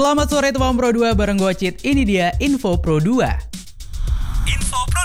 Selamat sore teman Pro 2 bareng gue Cid. Ini dia Info Pro 2. Info Pro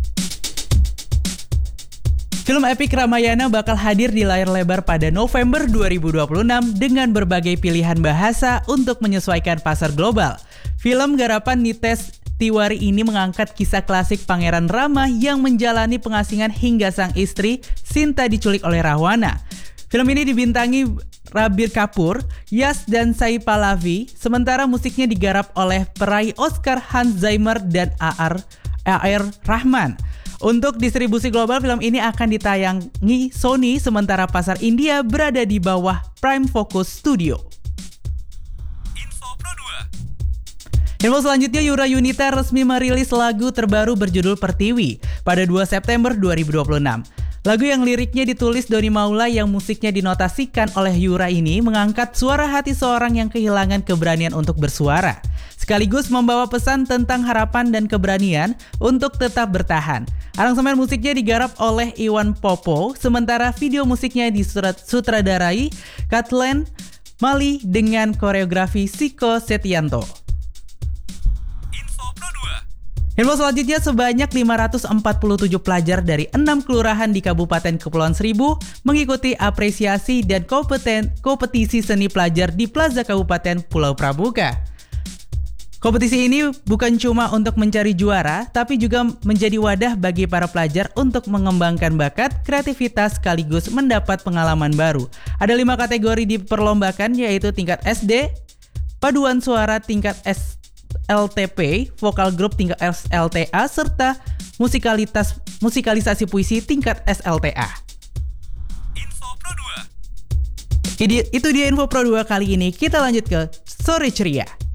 2. Film epik Ramayana bakal hadir di layar lebar pada November 2026 dengan berbagai pilihan bahasa untuk menyesuaikan pasar global. Film garapan Nitesh Tiwari ini mengangkat kisah klasik Pangeran Rama yang menjalani pengasingan hingga sang istri Sinta diculik oleh Rahwana. Film ini dibintangi Ranbir Kapoor, Yash dan Sai Pallavi, sementara musiknya digarap oleh peraih Oscar Hans Zimmer dan A.R. Rahman. Untuk distribusi global, film ini akan ditayangi Sony, sementara pasar India berada di bawah Prime Focus Studio. Info Pro 2. Info selanjutnya, Yura Yunita resmi merilis lagu terbaru berjudul Pertiwi pada 2 September 2026. Lagu yang liriknya ditulis Doni Maula yang musiknya dinotasikan oleh Yura ini mengangkat suara hati seorang yang kehilangan keberanian untuk bersuara, sekaligus membawa pesan tentang harapan dan keberanian untuk tetap bertahan. Aransemen musiknya digarap oleh Iwan Popo, sementara video musiknya disutradarai Kathleen Mali dengan koreografi Siko Setianto. Info selanjutnya, sebanyak 547 pelajar dari 6 kelurahan di Kabupaten Kepulauan Seribu mengikuti apresiasi dan kompetisi seni pelajar di Plaza Kabupaten Pulau Pramuka. Kompetisi ini bukan cuma untuk mencari juara, tapi juga menjadi wadah bagi para pelajar untuk mengembangkan bakat, kreativitas, sekaligus mendapat pengalaman baru. Ada 5 kategori diperlombakan, yaitu tingkat SD, paduan suara tingkat LTP, vokal grup tingkat SLTA, serta musikalisasi puisi tingkat SLTA. Info Pro 2. Itu dia Info Pro 2 kali ini. Kita lanjut ke Sore Ceria.